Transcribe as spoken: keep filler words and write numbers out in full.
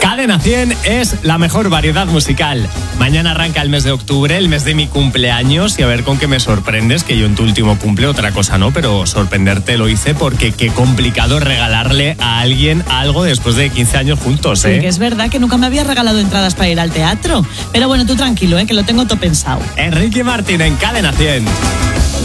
Cadena cien es la mejor variedad musical. Mañana arranca el mes de octubre, el mes de mi cumpleaños, y a ver con qué me sorprendes, que yo en tu último cumple otra cosa no, pero sorprenderte lo hice porque qué complicado regalarle a alguien algo después de quince años juntos, ¿eh? Sí, que es verdad que nunca me había regalado entradas para ir al teatro. Pero bueno, tú tranquilo, ¿eh? Que lo tengo todo pensado. Enrique Martín en Cadena cien.